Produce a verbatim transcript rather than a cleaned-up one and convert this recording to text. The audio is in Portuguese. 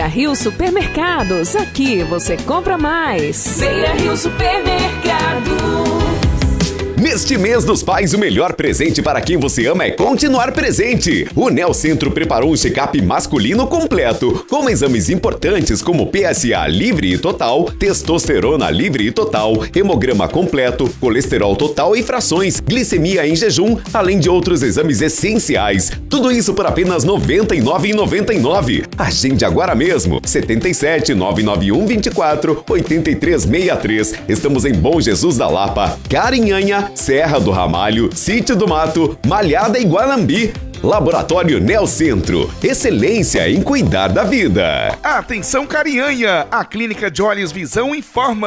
Beira Rio Supermercados, aqui você compra mais. Beira Rio Supermercados. Neste mês dos pais, o melhor presente para quem você ama é continuar presente. O Neo Centro preparou um check-up masculino completo, com exames importantes como P S A livre e total, testosterona livre e total, hemograma completo, colesterol total e frações, glicemia em jejum, além de outros exames essenciais. Tudo isso por apenas noventa e nove reais e noventa e nove centavos. Agende agora mesmo. setenta e sete, nove nove um, vinte e quatro, oitenta e três sessenta e três. Estamos em Bom Jesus da Lapa, Carinhanha, Serra do Ramalho, Sítio do Mato, Malhada e Guanambi. Laboratório Neo Centro. Excelência em cuidar da vida. Atenção, Carinhanha! A Clínica de Olhos Visão informa